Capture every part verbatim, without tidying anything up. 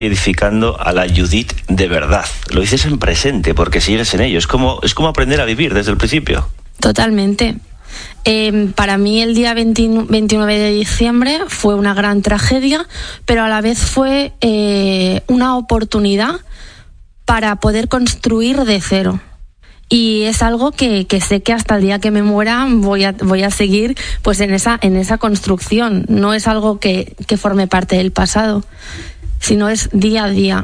edificando a la Judith de verdad. Lo dices en presente porque sigues en ello. Es como, es como aprender a vivir desde el principio. Totalmente. Eh, para mí el día veintinueve de diciembre fue una gran tragedia, pero a la vez fue eh, una oportunidad para poder construir de cero. Y es algo que, que sé que hasta el día que me muera voy a, voy a seguir pues en esa, en esa construcción. No es algo que, que forme parte del pasado, sino es día a día.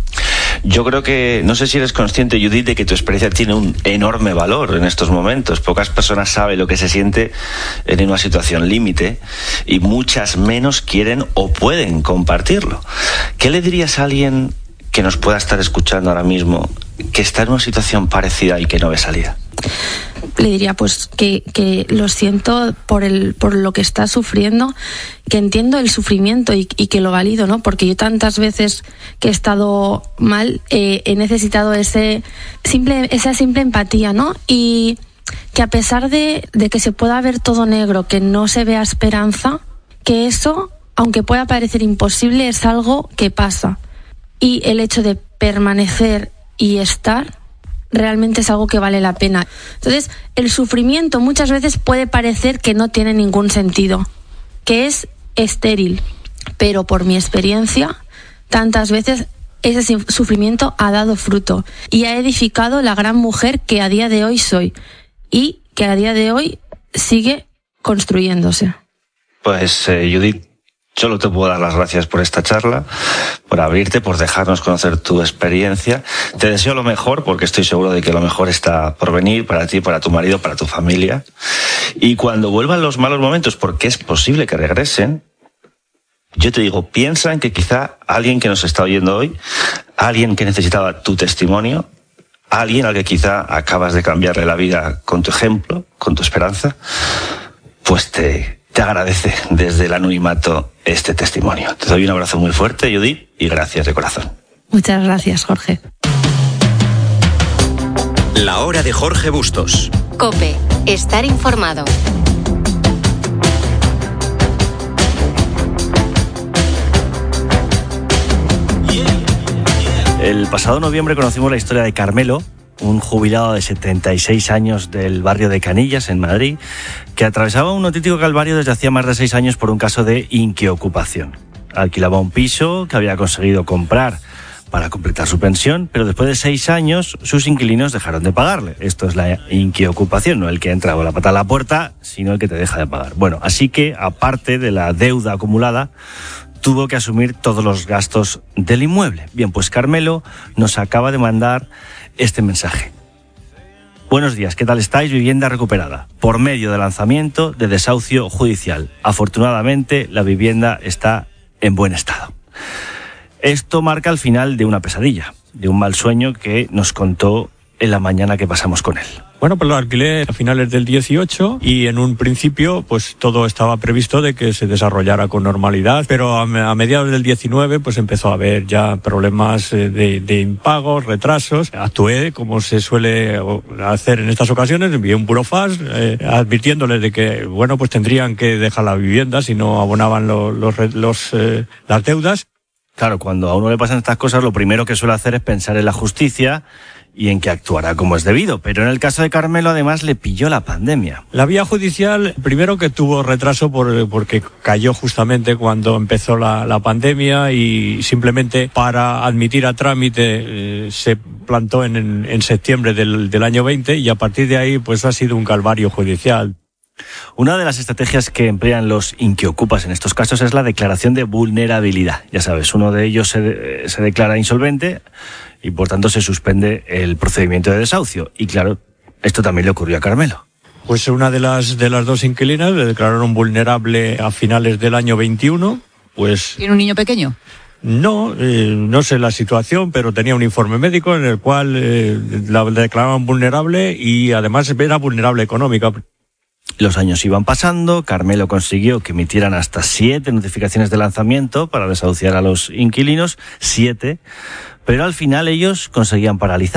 Yo creo que, no sé si eres consciente, Judith, de que tu experiencia tiene un enorme valor en estos momentos. Pocas personas saben lo que se siente en una situación límite y muchas menos quieren o pueden compartirlo. ¿Qué le dirías a alguien que nos pueda estar escuchando ahora mismo, que está en una situación parecida y que no ve salida? Le diría pues que, que lo siento por el por lo que está sufriendo, que entiendo el sufrimiento y, y que lo valido, ¿no? Porque yo tantas veces que he estado mal eh, he necesitado ese simple esa simple empatía, ¿no? Y que a pesar de, de que se pueda ver todo negro, que no se vea esperanza, que eso, aunque pueda parecer imposible, es algo que pasa. Y el hecho de permanecer y estar realmente es algo que vale la pena. Entonces, el sufrimiento muchas veces puede parecer que no tiene ningún sentido, que es estéril, pero por mi experiencia, tantas veces ese sufrimiento ha dado fruto y ha edificado la gran mujer que a día de hoy soy y que a día de hoy sigue construyéndose. Pues, eh, Judith, solo te puedo dar las gracias por esta charla, por abrirte, por dejarnos conocer tu experiencia. Te deseo lo mejor, porque estoy seguro de que lo mejor está por venir para ti, para tu marido, para tu familia. Y cuando vuelvan los malos momentos, porque es posible que regresen, yo te digo, piensa en que quizá alguien que nos está oyendo hoy, alguien que necesitaba tu testimonio, alguien al que quizá acabas de cambiarle la vida con tu ejemplo, con tu esperanza, pues te... Te agradece desde el anonimato este testimonio. Te doy un abrazo muy fuerte, Judith, y gracias de corazón. Muchas gracias, Jorge. La hora de Jorge Bustos. COPE. Estar informado. El pasado noviembre conocimos la historia de Carmelo, un jubilado de setenta y seis años del barrio de Canillas, en Madrid, que atravesaba un auténtico calvario desde hacía más de seis años por un caso de inquiocupación. Alquilaba un piso que había conseguido comprar para completar su pensión, pero después de seis años sus inquilinos dejaron de pagarle. Esto es la inquiocupación, no el que entra con la pata a la puerta, sino el que te deja de pagar. Bueno, así que, aparte de la deuda acumulada, tuvo que asumir todos los gastos del inmueble. Bien, pues Carmelo nos acaba de mandar este mensaje. Buenos días, ¿qué tal estáis? Vivienda recuperada por medio de lanzamiento de desahucio judicial. Afortunadamente, la vivienda está en buen estado. Esto marca el final de una pesadilla, de un mal sueño que nos contó en la mañana que pasamos con él. Bueno, pues lo alquilé a finales del dieciocho y en un principio pues todo estaba previsto de que se desarrollara con normalidad, pero a mediados del diecinueve pues empezó a haber ya problemas de, de impagos, retrasos. Actué como se suele hacer en estas ocasiones, envié un burofax eh, advirtiéndoles de que bueno pues tendrían que dejar la vivienda si no abonaban los, los, los, eh, las deudas. Claro, cuando a uno le pasan estas cosas, lo primero que suele hacer es pensar en la justicia y en que actuará como es debido. Pero en el caso de Carmelo, además, le pilló la pandemia. La vía judicial, primero que tuvo retraso por, porque cayó justamente cuando empezó la, la pandemia y simplemente para admitir a trámite eh, se plantó en, en, en septiembre del, del año veinte y a partir de ahí pues ha sido un calvario judicial. Una de las estrategias que emplean los inquiocupas en estos casos es la declaración de vulnerabilidad. Ya sabes, uno de ellos se, de, se declara insolvente y por tanto se suspende el procedimiento de desahucio. Y claro, esto también le ocurrió a Carmelo. Pues una de las de las dos inquilinas le declararon vulnerable a finales del año veintiuno. Pues ¿tiene un niño pequeño? No, eh, no sé la situación, pero tenía un informe médico en el cual eh, la declaraban vulnerable y además era vulnerable económica. Los años iban pasando, Carmelo consiguió que emitieran hasta siete notificaciones de lanzamiento para desahuciar a los inquilinos, siete, pero al final ellos conseguían paralizarlo.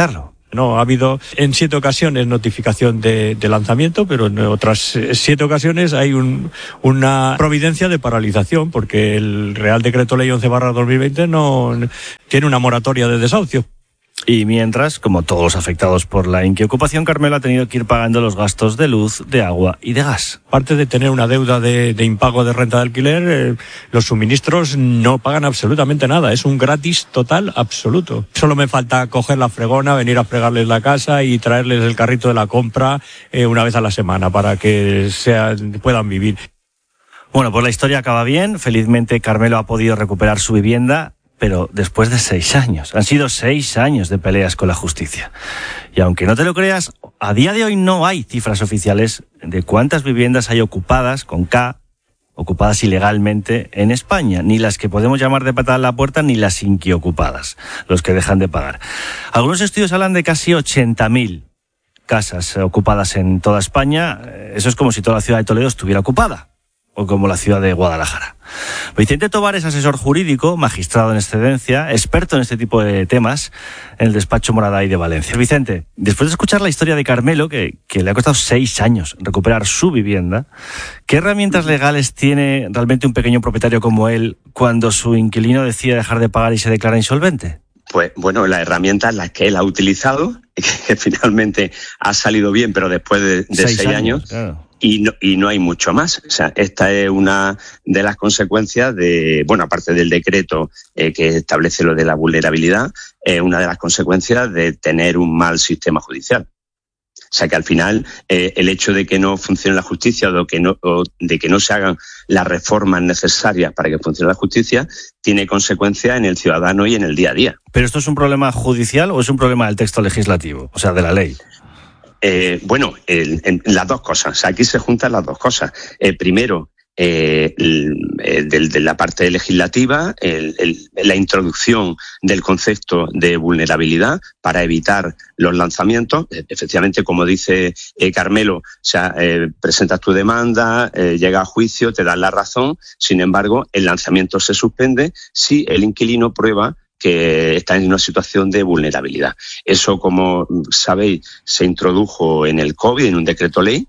No, ha habido en siete ocasiones notificación de, de lanzamiento, pero en otras siete ocasiones hay un, una providencia de paralización, porque el Real Decreto Ley once barra dos mil veinte no tiene una moratoria de desahucio. Y mientras, como todos los afectados por la inquiocupación, Carmelo ha tenido que ir pagando los gastos de luz, de agua y de gas. Aparte de tener una deuda de, de impago de renta de alquiler, eh, los suministros no pagan absolutamente nada. Es un gratis total absoluto. Solo me falta coger la fregona, venir a fregarles la casa y traerles el carrito de la compra eh, una vez a la semana para que sea, puedan vivir. Bueno, pues la historia acaba bien. Felizmente Carmelo ha podido recuperar su vivienda, pero después de seis años. Han sido seis años de peleas con la justicia. Y aunque no te lo creas, a día de hoy no hay cifras oficiales de cuántas viviendas hay ocupadas, con K, ocupadas ilegalmente en España. Ni las que podemos llamar de patada en la puerta, ni las inquiocupadas, los que dejan de pagar. Algunos estudios hablan de casi ochenta mil casas ocupadas en toda España. Eso es como si toda la ciudad de Toledo estuviera ocupada, o como la ciudad de Guadalajara. Vicente Tobar es asesor jurídico, magistrado en excedencia, experto en este tipo de temas en el despacho Moraday de Valencia. Vicente, después de escuchar la historia de Carmelo, que, que le ha costado seis años recuperar su vivienda, ¿qué herramientas legales tiene realmente un pequeño propietario como él cuando su inquilino decide dejar de pagar y se declara insolvente? Pues bueno, las herramientas las que él ha utilizado, que finalmente ha salido bien, pero después de, de seis, seis años, años claro. Y no, y no hay mucho más. O sea, esta es una de las consecuencias de, bueno, aparte del decreto eh, que establece lo de la vulnerabilidad, es eh, una de las consecuencias de tener un mal sistema judicial. O sea que al final eh, el hecho de que no funcione la justicia o de que no, o de que no se hagan las reformas necesarias para que funcione la justicia tiene consecuencias en el ciudadano y en el día a día. ¿Pero esto es un problema judicial o es un problema del texto legislativo, o sea, de la ley? Eh, bueno, el, en, las dos cosas. O sea, aquí se juntan las dos cosas. Eh, primero, eh, el, el, de, de la parte legislativa, el, el, la introducción del concepto de vulnerabilidad para evitar los lanzamientos. Eh, efectivamente, como dice eh, Carmelo, o sea, eh, presentas tu demanda, eh, llega a juicio, te dan la razón. Sin embargo, el lanzamiento se suspende si el inquilino prueba que está en una situación de vulnerabilidad. Eso, como sabéis, se introdujo en el COVID, en un decreto ley,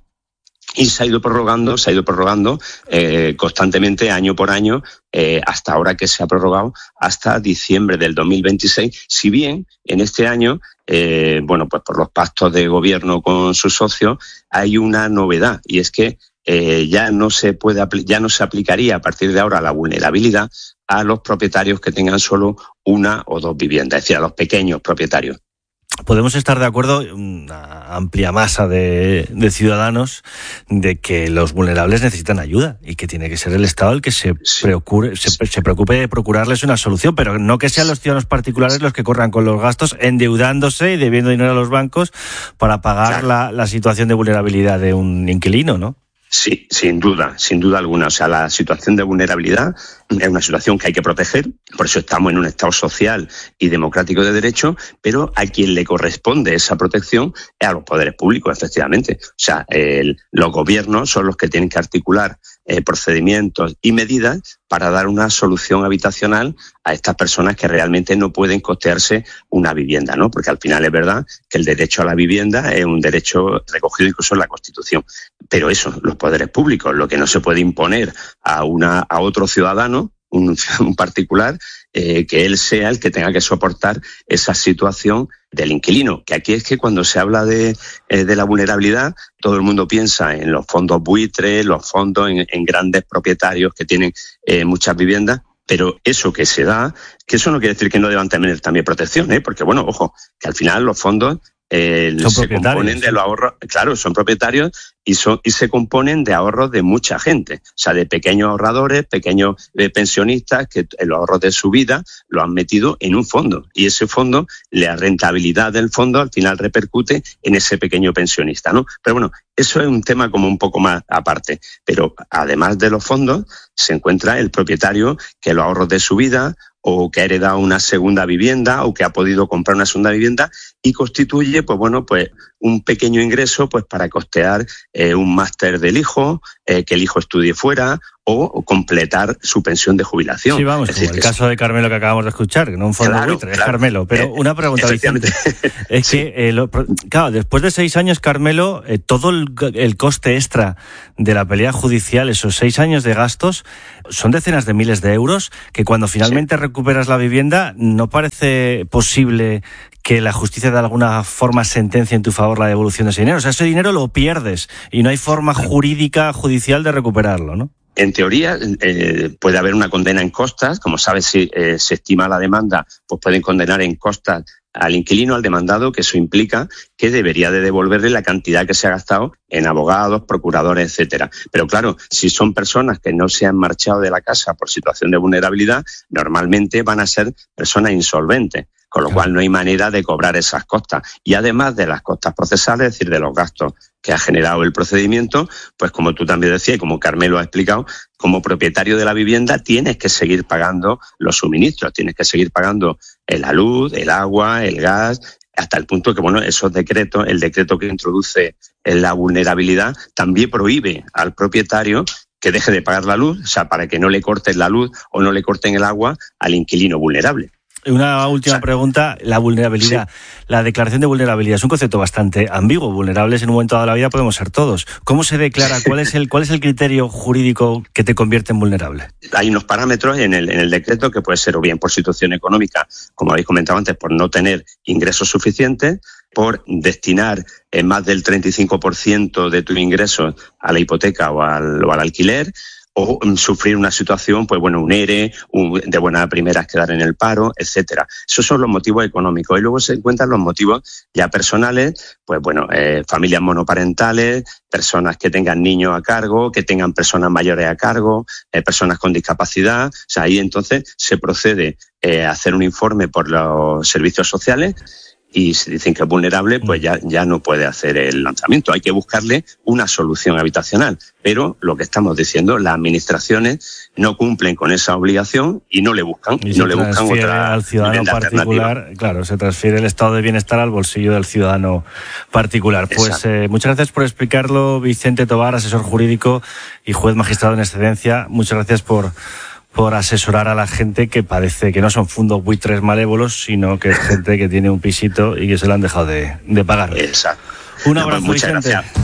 y se ha ido prorrogando, se ha ido prorrogando eh, constantemente, año por año, eh, hasta ahora que se ha prorrogado hasta diciembre del dos mil veintiséis, si bien en este año, eh, bueno, pues por los pactos de gobierno con sus socios, hay una novedad, y es que eh, ya no se puede, ya no se aplicaría a partir de ahora la vulnerabilidad a los propietarios que tengan solo una o dos viviendas, es decir, a los pequeños propietarios. Podemos estar de acuerdo, una amplia masa de, de ciudadanos, de que los vulnerables necesitan ayuda y que tiene que ser el Estado el que se, sí. preocupe, se, se preocupe de procurarles una solución, pero no que sean los ciudadanos particulares los que corran con los gastos, endeudándose y debiendo dinero a los bancos para pagar claro. la, la situación de vulnerabilidad de un inquilino, ¿no? Sí, sin duda, sin duda alguna. O sea, la situación de vulnerabilidad es una situación que hay que proteger, por eso estamos en un Estado social y democrático de derecho, pero a quien le corresponde esa protección es a los poderes públicos, efectivamente. O sea, el, los gobiernos son los que tienen que articular eh, procedimientos y medidas para dar una solución habitacional a estas personas que realmente no pueden costearse una vivienda, ¿no? Porque al final es verdad que el derecho a la vivienda es un derecho recogido incluso en la Constitución. Pero eso, los poderes públicos, lo que no se puede imponer a una a otro ciudadano, un, un particular, eh, que él sea el que tenga que soportar esa situación del inquilino. Que aquí es que cuando se habla de, eh, de la vulnerabilidad, todo el mundo piensa en los fondos buitres, los fondos en, en grandes propietarios que tienen eh, muchas viviendas, pero eso que se da, que eso no quiere decir que no deban tener también protección, ¿eh? Porque bueno, ojo, que al final los fondos Eh, se componen de los ahorros, claro, son propietarios y son y se componen de ahorros de mucha gente, o sea, de pequeños ahorradores, pequeños eh, pensionistas que los ahorros de su vida lo han metido en un fondo y ese fondo, la rentabilidad del fondo al final repercute en ese pequeño pensionista, ¿no? Pero bueno, eso es un tema como un poco más aparte, pero además de los fondos se encuentra el propietario que los ahorros de su vida o que ha heredado una segunda vivienda o que ha podido comprar una segunda vivienda y constituye, pues bueno, pues un pequeño ingreso pues para costear eh, un máster del hijo, eh, que el hijo estudie fuera o completar su pensión de jubilación. Sí, vamos, es como decir, el que caso de Carmelo que acabamos de escuchar, que no un fondo claro, buitre, claro. es Carmelo. Pero eh, una pregunta, Vicente, es sí. que, eh, lo, claro, después de seis años, Carmelo, eh, todo el, el coste extra de la pelea judicial, esos seis años de gastos, son decenas de miles de euros, que cuando finalmente sí. recuperas la vivienda, ¿no parece posible que la justicia de alguna forma sentencia en tu favor la devolución de ese dinero? O sea, ese dinero lo pierdes y no hay forma jurídica, judicial de recuperarlo, ¿no? En teoría, eh, puede haber una condena en costas. Como sabes, si eh, se estima la demanda, pues pueden condenar en costas al inquilino, al demandado, que eso implica que debería de devolverle la cantidad que se ha gastado en abogados, procuradores, etcétera. Pero claro, si son personas que no se han marchado de la casa por situación de vulnerabilidad, normalmente van a ser personas insolventes, con lo cual no hay manera de cobrar esas costas. Y además de las costas procesales, es decir, de los gastos que ha generado el procedimiento, pues como tú también decías y como Carmelo ha explicado, como propietario de la vivienda tienes que seguir pagando los suministros, tienes que seguir pagando la luz, el agua, el gas, hasta el punto que, bueno, esos decretos, el decreto que introduce la vulnerabilidad también prohíbe al propietario que deje de pagar la luz, o sea, para que no le corten la luz o no le corten el agua al inquilino vulnerable. Una última o sea, pregunta, la vulnerabilidad. Sí. La declaración de vulnerabilidad es un concepto bastante ambiguo. Vulnerables en un momento dado de la vida podemos ser todos. ¿Cómo se declara? ¿Cuál es el cuál es el criterio jurídico que te convierte en vulnerable? Hay unos parámetros en el, en el decreto que puede ser o bien por situación económica, como habéis comentado antes, por no tener ingresos suficientes, por destinar eh, más del treinta y cinco por ciento de tu ingreso a la hipoteca o al, o al alquiler, o sufrir una situación, pues bueno, un ERE, un, de buena primeras quedar en el paro, etcétera. Esos son los motivos económicos. Y luego se encuentran los motivos ya personales, pues bueno, eh, familias monoparentales, personas que tengan niños a cargo, que tengan personas mayores a cargo, eh, personas con discapacidad. O sea, ahí entonces se procede eh, a hacer un informe por los servicios sociales. Y si dicen que es vulnerable, pues ya, ya no puede hacer el lanzamiento. Hay que buscarle una solución habitacional. Pero lo que estamos diciendo, las administraciones no cumplen con esa obligación y no le buscan, y no le buscan otra al ciudadano particular. Claro, se transfiere el estado de bienestar al bolsillo del ciudadano particular. Pues eh, muchas gracias por explicarlo, Vicente Tobar, asesor jurídico y juez magistrado en excedencia. Muchas gracias por por asesorar a la gente que parece que no son fundos buitres malévolos, sino que es gente que tiene un pisito y que se lo han dejado de, de pagar. Exacto. Un abrazo, no, pues muchas Vicente. Gracias.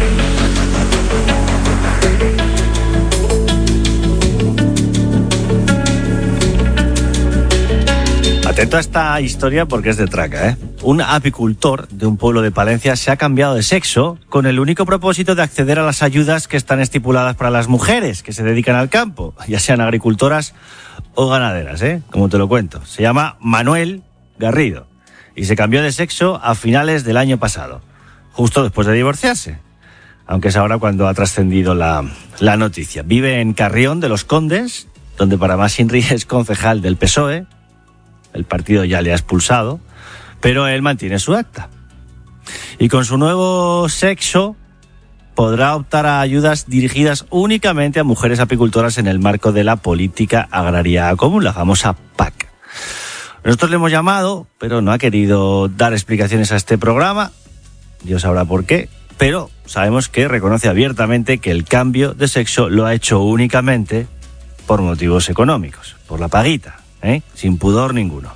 Atento a esta historia porque es de traca, ¿eh? Un apicultor de un pueblo de Palencia se ha cambiado de sexo con el único propósito de acceder a las ayudas que están estipuladas para las mujeres que se dedican al campo, ya sean agricultoras o ganaderas, ¿eh? Como te lo cuento. Se llama Manuel Garrido y se cambió de sexo a finales del año pasado, justo después de divorciarse, aunque es ahora cuando ha trascendido la, la noticia. Vive en Carrión de los Condes, donde para más Inri es concejal del P S O E. El partido ya le ha expulsado, pero él mantiene su acta. Y con su nuevo sexo podrá optar a ayudas dirigidas únicamente a mujeres apicultoras en el marco de la política agraria común, la famosa P A C. Nosotros le hemos llamado, pero no ha querido dar explicaciones a este programa. Dios sabrá por qué, pero sabemos que reconoce abiertamente que el cambio de sexo lo ha hecho únicamente por motivos económicos, por la paguita. ¿Eh? Sin pudor ninguno.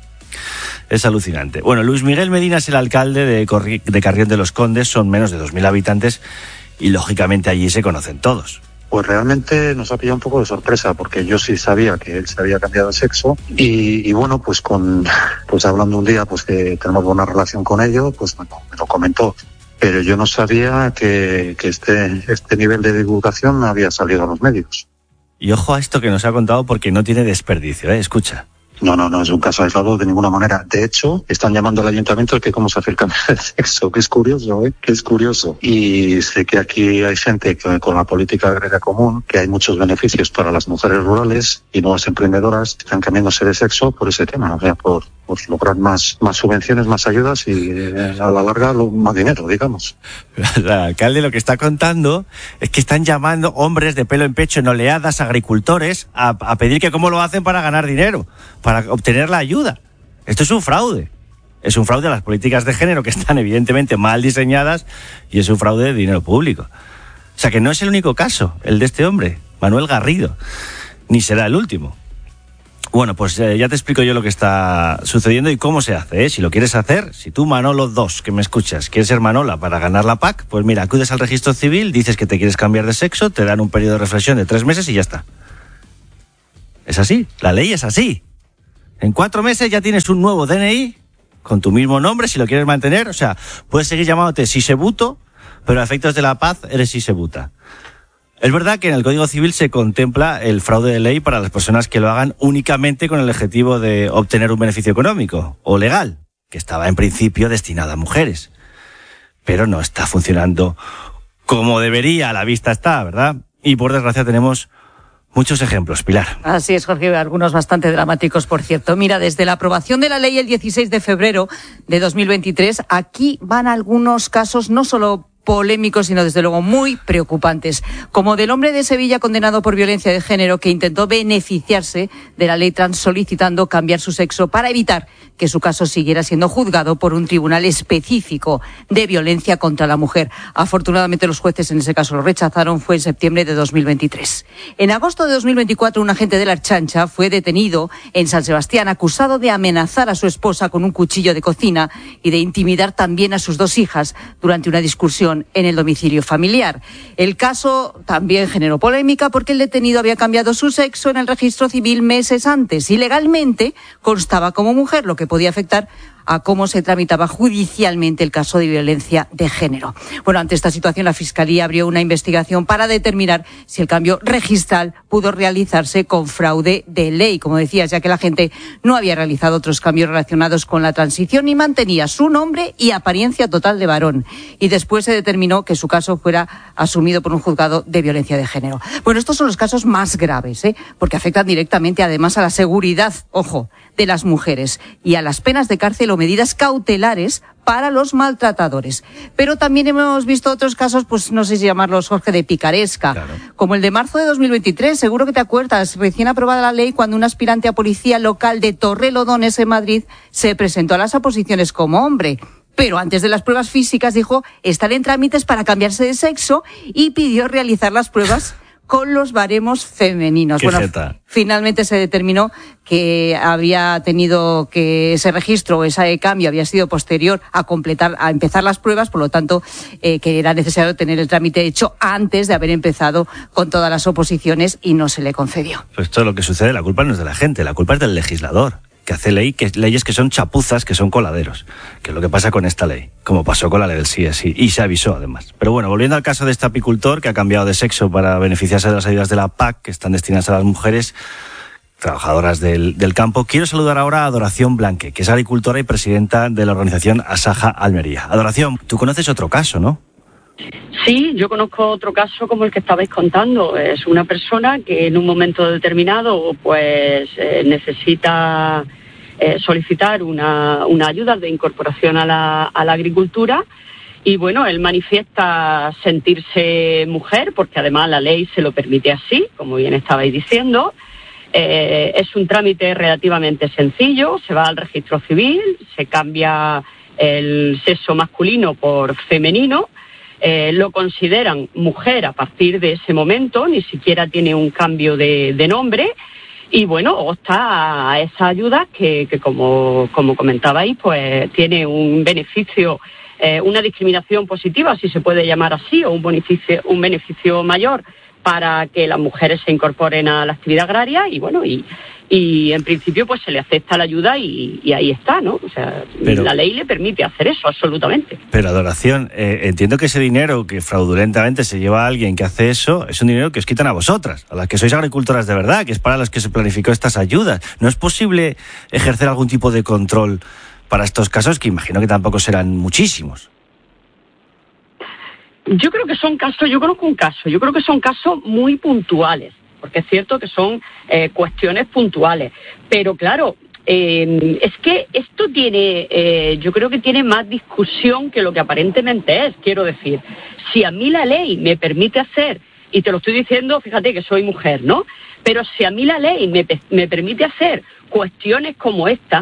Es alucinante. Bueno, Luis Miguel Medina es el alcalde de, Corri- de Carrión de los Condes, son menos de dos mil habitantes y lógicamente allí se conocen todos. Pues realmente nos ha pillado un poco de sorpresa porque yo sí sabía que él se había cambiado de sexo y, y bueno, pues con pues hablando un día pues que tenemos buena relación con ellos, pues bueno, me lo comentó. Pero yo no sabía que, que este, este nivel de divulgación había salido a los medios. Y ojo a esto que nos ha contado porque no tiene desperdicio, ¿eh? Escucha. No, no, no es un caso aislado de ninguna manera. De hecho, están llamando al ayuntamiento que cómo se hace el cambio de sexo, que es curioso, ¿eh? Que es curioso. Y sé que aquí hay gente que con la política agraria común, que hay muchos beneficios para las mujeres rurales y nuevas emprendedoras que están cambiándose de sexo por ese tema, o sea, por, por lograr más, más subvenciones, más ayudas y eh, a la larga lo, más dinero, digamos. El alcalde lo que está contando es que están llamando hombres de pelo en pecho en oleadas, agricultores, a, a pedir que cómo lo hacen para ganar dinero, para obtener la ayuda. Esto es un fraude. Es un fraude a las políticas de género que están evidentemente mal diseñadas y es un fraude de dinero público. O sea que no es el único caso, el de este hombre, Manuel Garrido, ni será el último. Bueno, pues eh, ya te explico yo lo que está sucediendo y cómo se hace, ¿eh? Si lo quieres hacer, si tú, Manolo dos, que me escuchas, quieres ser Manola para ganar la P A C, pues mira, acudes al registro civil, dices que te quieres cambiar de sexo, te dan un periodo de reflexión de tres meses y ya está. Es así, la ley es así. En cuatro meses ya tienes un nuevo D N I con tu mismo nombre, si lo quieres mantener. O sea, puedes seguir llamándote Sisebuto, pero a efectos de la paz eres Sisebuta. Es verdad que en el Código Civil se contempla el fraude de ley para las personas que lo hagan únicamente con el objetivo de obtener un beneficio económico o legal, que estaba en principio destinado a mujeres. Pero no está funcionando como debería, a la vista está, ¿verdad? Y por desgracia tenemos muchos ejemplos, Pilar. Así es, Jorge, algunos bastante dramáticos, por cierto. Mira, desde la aprobación de la ley el dieciséis de febrero de dos mil veintitrés, aquí van algunos casos no solo polémicos, sino desde luego muy preocupantes, como del hombre de Sevilla condenado por violencia de género que intentó beneficiarse de la ley trans solicitando cambiar su sexo para evitar que su caso siguiera siendo juzgado por un tribunal específico de violencia contra la mujer. Afortunadamente los jueces en ese caso lo rechazaron, fue en septiembre de dos mil veintitrés. En agosto de dos mil veinticuatro un agente de la Ertzaintza fue detenido en San Sebastián acusado de amenazar a su esposa con un cuchillo de cocina y de intimidar también a sus dos hijas durante una discusión en el domicilio familiar. El caso también generó polémica porque el detenido había cambiado su sexo en el registro civil meses antes y legalmente constaba como mujer, lo que podía afectar a cómo se tramitaba judicialmente el caso de violencia de género. Bueno, ante esta situación la Fiscalía abrió una investigación para determinar si el cambio registral pudo realizarse con fraude de ley, como decías, ya que la gente no había realizado otros cambios relacionados con la transición y mantenía su nombre y apariencia total de varón. Y después se determinó que su caso fuera asumido por un juzgado de violencia de género. Bueno, estos son los casos más graves, ¿eh? Porque afectan directamente además a la seguridad, ojo, de las mujeres y a las penas de cárcel o medidas cautelares para los maltratadores. Pero también hemos visto otros casos, pues no sé si llamarlos, Jorge, de picaresca, claro, como el de marzo de dos mil veintitrés, seguro que te acuerdas, recién aprobada la ley cuando un aspirante a policía local de Torrelodones en Madrid se presentó a las oposiciones como hombre. Pero antes de las pruebas físicas dijo estar en trámites para cambiarse de sexo y pidió realizar las pruebas con los baremos femeninos. Qué bueno, jeta. Finalmente se determinó que había tenido que ese registro o ese cambio había sido posterior a completar, a empezar las pruebas, por lo tanto, eh, que era necesario tener el trámite hecho antes de haber empezado con todas las oposiciones y no se le concedió. Pues todo lo que sucede, la culpa no es de la gente, la culpa es del legislador, que hace ley, que leyes que son chapuzas, que son coladeros, que es lo que pasa con esta ley, como pasó con la ley del sí es sí, y se avisó además. Pero bueno, volviendo al caso de este apicultor que ha cambiado de sexo para beneficiarse de las ayudas de la P A C, que están destinadas a las mujeres trabajadoras del, del campo, quiero saludar ahora a Adoración Blanque, que es agricultora y presidenta de la organización Asaja Almería. Adoración, tú conoces otro caso, ¿no? Sí, yo conozco otro caso como el que estabais contando. Es una persona que en un momento determinado pues eh, necesita eh, solicitar una, una ayuda de incorporación a la, a la agricultura y bueno, él manifiesta sentirse mujer porque además la ley se lo permite así, como bien estabais diciendo. Eh, es un trámite relativamente sencillo, se va al registro civil, se cambia el sexo masculino por femenino. Eh, lo consideran mujer a partir de ese momento, ni siquiera tiene un cambio de, de nombre y bueno, opta a esa ayuda que, que como, como comentabais, pues tiene un beneficio, eh, una discriminación positiva, si se puede llamar así, o un beneficio, un beneficio mayor para que las mujeres se incorporen a la actividad agraria y bueno, y, y en principio pues se le acepta la ayuda y, y ahí está, ¿no? O sea, pero, la ley le permite hacer eso, absolutamente. Pero Adoración, eh, entiendo que ese dinero que fraudulentamente se lleva a alguien que hace eso, es un dinero que os quitan a vosotras, a las que sois agricultoras de verdad, que es para las que se planificó estas ayudas. ¿No es posible ejercer algún tipo de control para estos casos, que imagino que tampoco serán muchísimos? Yo creo que son casos, yo conozco un caso, yo creo que son casos muy puntuales, porque es cierto que son eh, cuestiones puntuales, pero claro, eh, es que esto tiene, eh, yo creo que tiene más discusión que lo que aparentemente es, quiero decir, si a mí la ley me permite hacer, y te lo estoy diciendo, fíjate que soy mujer, ¿no? Pero si a mí la ley me, me permite hacer cuestiones como esta,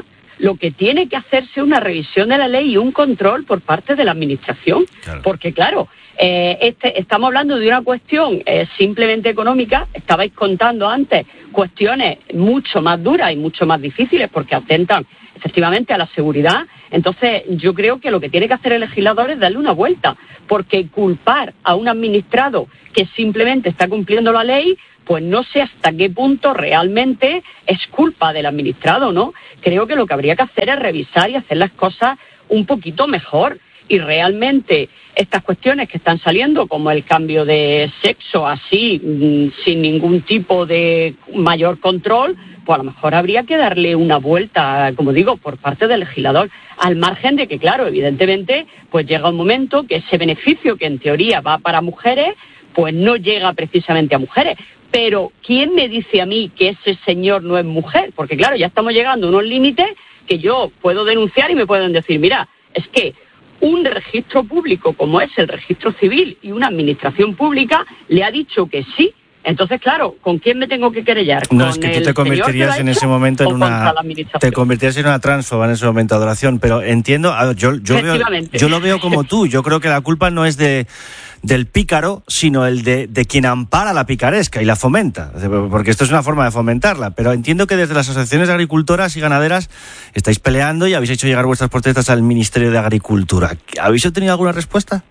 lo que tiene que hacerse es una revisión de la ley y un control por parte de la Administración. Claro. Porque, claro, eh, este, estamos hablando de una cuestión eh, simplemente económica. Estabais contando antes cuestiones mucho más duras y mucho más difíciles porque atentan efectivamente a la seguridad. Entonces, yo creo que lo que tiene que hacer el legislador es darle una vuelta, porque culpar a un administrado que simplemente está cumpliendo la ley, pues no sé hasta qué punto realmente es culpa del administrado, ¿no? Creo que lo que habría que hacer es revisar y hacer las cosas un poquito mejor. Y realmente estas cuestiones que están saliendo, como el cambio de sexo así, sin ningún tipo de mayor control, pues a lo mejor habría que darle una vuelta, como digo, por parte del legislador, al margen de que, claro, evidentemente, pues llega un momento que ese beneficio que en teoría va para mujeres, pues no llega precisamente a mujeres. Pero, ¿quién me dice a mí que ese señor no es mujer? Porque, claro, ya estamos llegando a unos límites que yo puedo denunciar y me pueden decir, mira, es que un registro público como es el registro civil y una administración pública le ha dicho que sí. Entonces, claro, ¿con quién me tengo que querellar? No, es que tú te convertirías en ese momento en una te convertirías en una transfoba en ese momento, Adoración, pero entiendo, yo yo veo, yo lo veo como tú, yo creo que la culpa no es de del pícaro, sino el de, de quien ampara la picaresca y la fomenta, porque esto es una forma de fomentarla, pero entiendo que desde las asociaciones de agricultoras y ganaderas estáis peleando y habéis hecho llegar vuestras protestas al Ministerio de Agricultura. ¿Habéis obtenido alguna respuesta?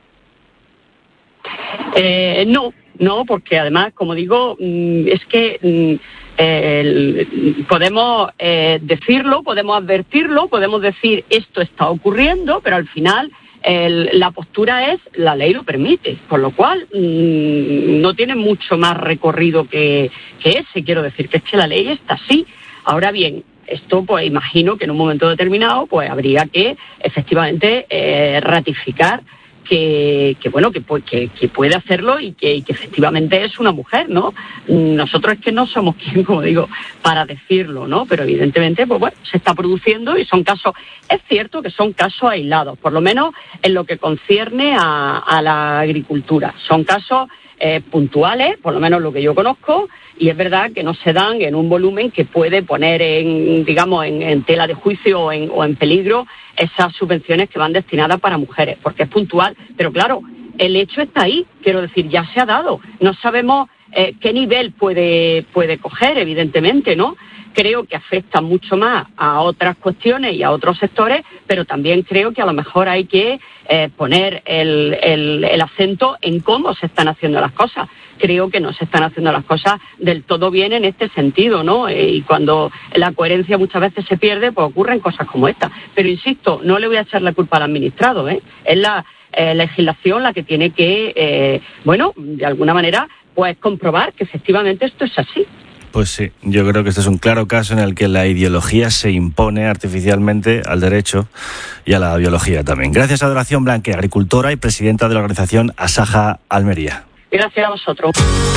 Eh, no, no, porque además, como digo, es que eh, podemos eh, decirlo, podemos advertirlo, podemos decir esto está ocurriendo, pero al final el, la postura es la ley lo permite, con lo cual mmm, no tiene mucho más recorrido que, que ese. Quiero decir que es que la ley está así. Ahora bien, esto pues imagino que en un momento determinado pues habría que efectivamente eh, ratificar Que, que bueno que, que, que puede hacerlo y que, y que efectivamente es una mujer, ¿no? Nosotros es que no somos quien, como digo, para decirlo, ¿no? Pero evidentemente, pues bueno, se está produciendo y son casos, es cierto que son casos aislados, por lo menos en lo que concierne a, a la agricultura. Son casos eh, puntuales, por lo menos lo que yo conozco, y es verdad que no se dan en un volumen que puede poner en, digamos, en, en tela de juicio o en, o en peligro esas subvenciones que van destinadas para mujeres, porque es puntual, pero claro, el hecho está ahí, quiero decir, ya se ha dado, no sabemos eh, qué nivel puede, puede coger, evidentemente, ¿no? Creo que afecta mucho más a otras cuestiones y a otros sectores, pero también creo que a lo mejor hay que eh, poner el, el, el acento en cómo se están haciendo las cosas. Creo que no se están haciendo las cosas del todo bien en este sentido, ¿no? Y cuando la coherencia muchas veces se pierde, pues ocurren cosas como esta. Pero insisto, no le voy a echar la culpa al administrado, ¿eh? Es la eh, legislación la que tiene que, eh, bueno, de alguna manera, pues comprobar que efectivamente esto es así. Pues sí, yo creo que este es un claro caso en el que la ideología se impone artificialmente al derecho y a la biología también. Gracias a Adoración Blanque, agricultora y presidenta de la organización Asaja Almería. Gracias a vosotros.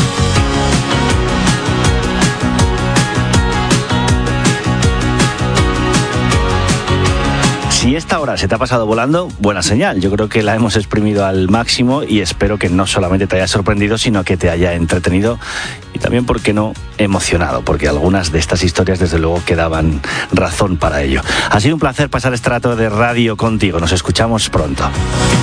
Si esta hora se te ha pasado volando, buena señal. Yo creo que la hemos exprimido al máximo y espero que no solamente te haya sorprendido, sino que te haya entretenido y también, ¿por qué no?, emocionado, porque algunas de estas historias desde luego que daban razón para ello. Ha sido un placer pasar este rato de radio contigo. Nos escuchamos pronto.